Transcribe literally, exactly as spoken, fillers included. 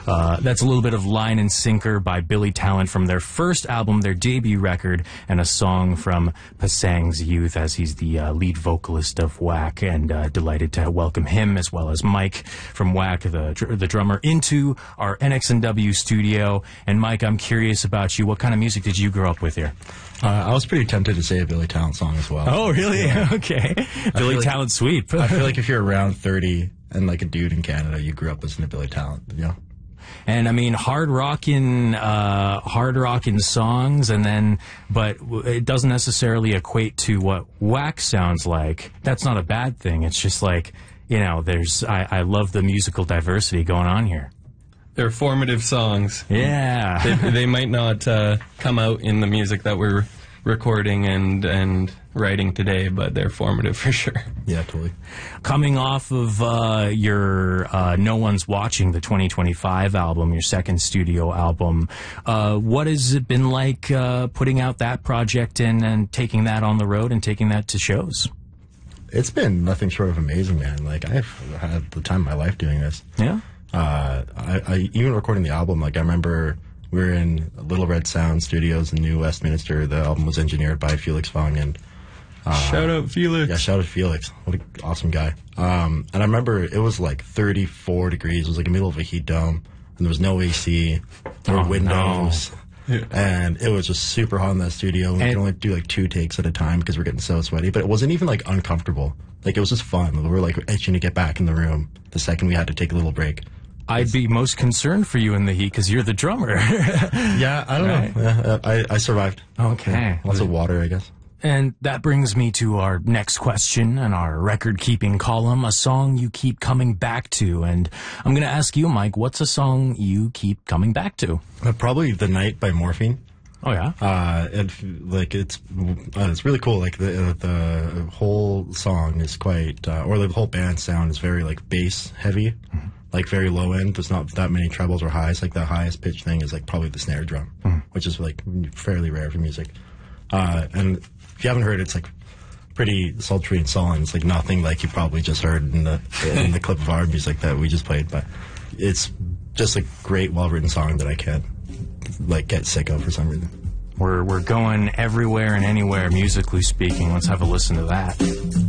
Uh, that's a little bit of Line and Sinker by Billy Talent from their first album, their debut record, and a song from Pasang's Youth, as he's the uh, lead vocalist of Whack, and uh, delighted to welcome him as well as Mike from Whack, the, dr the drummer, into our N X N W studio. And Mike, I'm curious about you. What kind of music did you grow up with here? Uh, I was pretty tempted to say a Billy Talent song as well. Oh, really? Yeah. Okay. Billy like, Talent sweep. I feel like if you're around thirty and like a dude in Canada, you grew up listening to Billy Talent, you know? And I mean, hard rocking, uh, hard rocking songs, and then, but it doesn't necessarily equate to what Whack sounds like. That's not a bad thing. It's just like, you know, there's, I, I love the musical diversity going on here. They're formative songs. Yeah. they, they might not uh, come out in the music that we're recording and and writing today, but they're formative for sure. Yeah, totally. Coming off of uh, your uh, No One's Watching, the twenty twenty-five album, your second studio album, uh, what has it been like uh, putting out that project and, and taking that on the road and taking that to shows? It's been nothing short of amazing, man. Like, I've had the time of my life doing this. Yeah? Uh, I, I even recording the album, like, I remember we were in Little Red Sound Studios in New Westminster. The album was engineered by Felix Fung, and uh, shout out Felix. Yeah, shout out Felix. What an awesome guy. Um, and I remember it was like thirty-four degrees. It was like in the middle of a heat dome, and there was no A C. There were Oh, windows. no. Yeah. And it was just super hot in that studio. We And could only do like two takes at a time because we're getting so sweaty. But it wasn't even like uncomfortable. Like, it was just fun. We were like itching to get back in the room the second we had to take a little break. I'd be most concerned for you in the heat because you're the drummer. Yeah, I don't Right. know. Yeah, I, I survived. Okay. Yeah, lots of water, I guess. And that brings me to our next question in our record-keeping column, a song you keep coming back to. And I'm going to ask you, Mike, what's a song you keep coming back to? Uh, probably The Night by Morphine. Oh, yeah? Uh, it, like, it's uh, it's really cool. Like, the uh, the whole song is quite, uh, or the whole band sound is very, like, bass heavy. Mm-hmm. Like, very low end. There's not that many trebles or highs. Like, the highest pitch thing is, like, probably the snare drum, mm-hmm. which is, like, fairly rare for music. Uh, and if you haven't heard it, it's, like, pretty sultry and sullen. It's, like, nothing like you probably just heard in the in the clip of our music that we just played. But it's just a great, well-written song that I can't, like, get sick of for some reason. We're, we're going everywhere and anywhere, musically speaking. Let's have a listen to that.